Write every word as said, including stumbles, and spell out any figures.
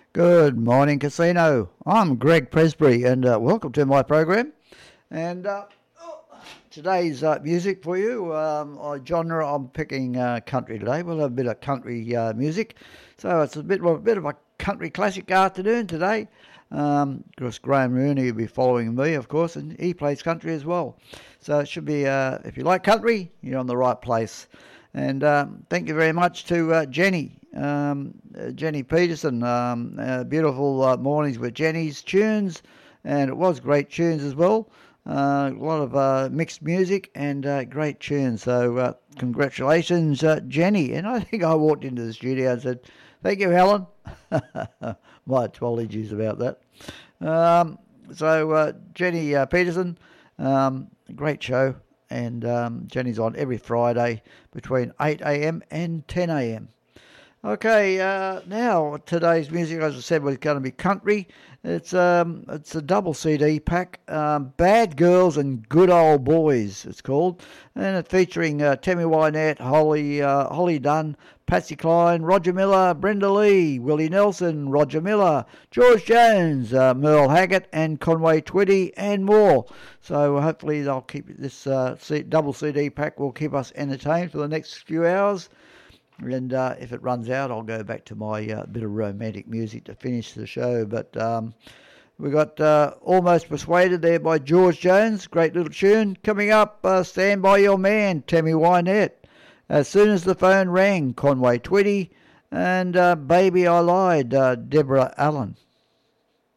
Good morning, Casino. I'm Greg Presbury, and uh, welcome to my program. And uh, today's uh, music for you, um, uh, genre, I'm picking uh, country today. We'll have a bit of country uh, music. So it's a bit of a, bit of a country classic afternoon today. Um, of course, Graham Rooney will be following me, of course, and he plays country as well. So it should be, uh, if you like country, you're on the right place. And um, thank you very much to uh, Jenny, um, uh, Jenny Peterson. Um, uh, beautiful uh, mornings with Jenny's tunes, and it was great tunes as well. Uh, a lot of uh, mixed music and uh, great tunes. So uh, congratulations, uh, Jenny. And I think I walked into the studio and said, "Thank you, Helen." My apologies about that. Um, so uh, Jenny uh, Peterson, um, great show. And um, Jenny's on every Friday between eight a.m. and ten a.m. Okay, uh, now today's music, as I said, was going to be country. It's um, it's a double C D pack, um, Bad Girls and Good Old Boys, it's called, and it's featuring uh, Tammy Wynette, Holly uh, Holly Dunn, Patsy Cline, Roger Miller, Brenda Lee, Willie Nelson, Roger Miller, George Jones, uh, Merle Haggard, and Conway Twitty, and more. So hopefully they'll keep this uh, C- double C D pack will keep us entertained for the next few hours. And uh, if it runs out, I'll go back to my uh, bit of romantic music to finish the show. But um, we got uh, Almost Persuaded there by George Jones. Great little tune. Coming up, uh, Stand By Your Man, Tammy Wynette. As Soon as the Phone Rang, Conway Twitty. And uh, Baby I Lied, uh, Deborah Allen.